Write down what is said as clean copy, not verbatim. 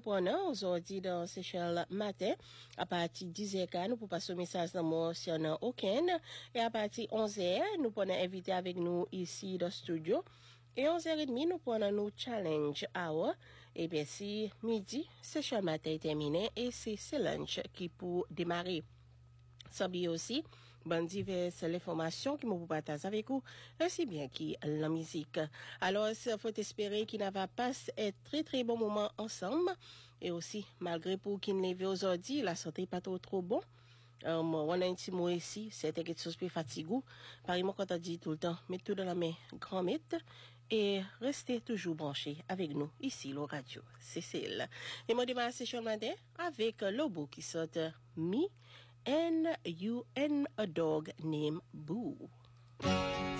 prenons aujourd'hui dans Seychelles matin. À partir de 10h, nous pouvons passer au message dans mon si on a aucun. Et à partir de 11h, nous pouvons inviter avec nous ici dans le studio. Et 11h30, nous prenons nos challenge hour. Et bien, si midi, Seychelles matin est terminé et c'est lunch qui pour démarrer. Sans oublier aussi, ben diverses informations qui m'ont partagé avec vous, aussi bien que la musique. Alors, il faut espérer qu'il ne va pas être très très bon moment ensemble. Et aussi, malgré pour qu'il ne lève aujourd'hui, la santé n'est pas trop bon. On a un petit mot ici, c'est quelque chose de fatigant. Par exemple, quand on dit tout le temps, mettez tout dans la main, grand mette, et restez toujours branchés avec nous, ici, le radio. Cécile. Et moi, demain, c'est Matin avec Lobo qui saute Me and You and a Dog Named Boo.